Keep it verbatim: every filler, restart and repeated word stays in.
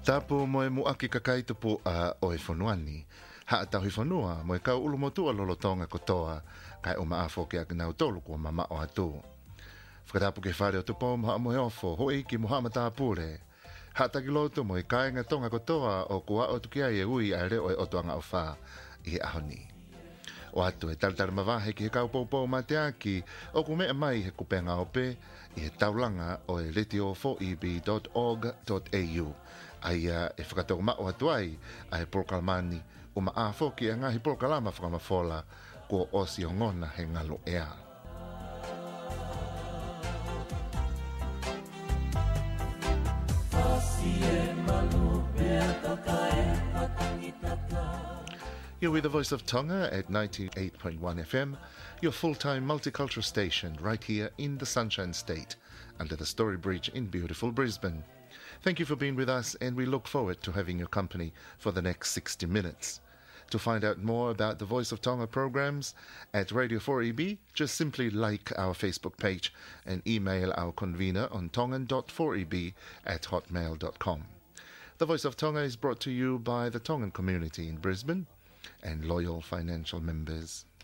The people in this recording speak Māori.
Tapu mo e muaki kakai tupu a o e whanuani. Ha a tahui whanua mo e kau ulu motua lolotonga kotoa kai o maafo ki a kinau tolu kua mama o atu. Whakatapu ke whare o tupo mo ha mo he ofo hoi ki mo hama tāpure. Ha taki loto mo e kainga tonga kotoa o kua o tukia e ui a reo e otoanga o wha i e ahoni. O atu e taritara mawahe ki he kau poupou ma te aki o ku mea mai he kupenga ope i he taulanga o e letio four e b dot org dot a u. Aia e whakatau mao atuai a he prokalmani o ma a foki a ngahi prokalama whakamafola ko osi o ngona he ngalo ea. You're with the Voice of Tonga at ninety-eight point one F M, your full-time multicultural station right here in the Sunshine State, under the Story Bridge in beautiful Brisbane. Thank you for being with us, and we look forward to having your company for the next sixty minutes. To find out more about the Voice of Tonga programs at Radio four E B, just simply like our Facebook page and email our convener on tongan dot four e b at hotmail dot com. The Voice of Tonga is brought to you by the Tongan community in Brisbane and loyal financial members.